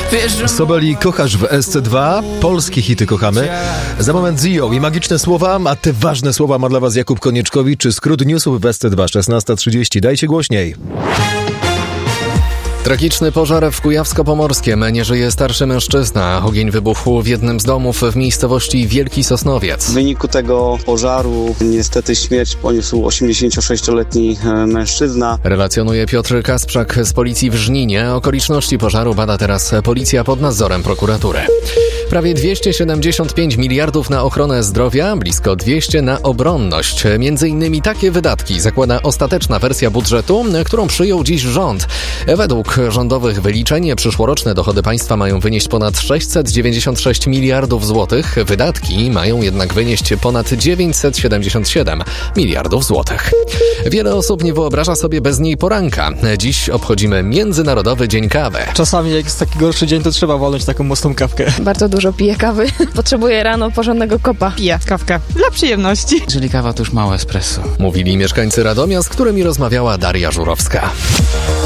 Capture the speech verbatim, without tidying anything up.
Sobali kochasz w S C dwa, polskie hity kochamy. Za moment Zio i magiczne słowa, a te ważne słowa ma dla was Jakub Konieczkowicz, czy skrót newsów w S C dwa, szesnasta trzydzieści. Dajcie głośniej. Tragiczny pożar w Kujawsko-Pomorskiem. Nie żyje starszy mężczyzna. Ogień wybuchł w jednym z domów w miejscowości Wielki Sosnowiec. W wyniku tego pożaru niestety śmierć poniósł osiemdziesięciosześcioletni mężczyzna. Relacjonuje Piotr Kasprzak z policji w Żninie. Okoliczności pożaru bada teraz policja pod nadzorem prokuratury. Prawie dwieście siedemdziesiąt pięć miliardów na ochronę zdrowia, blisko dwieście na obronność. Między innymi takie wydatki zakłada ostateczna wersja budżetu, którą przyjął dziś rząd. Według rządowych wyliczeń przyszłoroczne dochody państwa mają wynieść ponad sześćset dziewięćdziesiąt sześć miliardów złotych. Wydatki mają jednak wynieść ponad dziewięćset siedemdziesiąt siedem miliardów złotych. Wiele osób nie wyobraża sobie bez niej poranka. Dziś obchodzimy Międzynarodowy Dzień Kawy. Czasami jak jest taki gorszy dzień, to trzeba walnąć taką mocną kawkę. Bardzo dużo piję kawy. Potrzebuję rano porządnego kopa. Piję kawkę dla przyjemności. Jeżeli kawa, to już małe espresso. Mówili mieszkańcy Radomia, z którymi rozmawiała Daria Żurowska.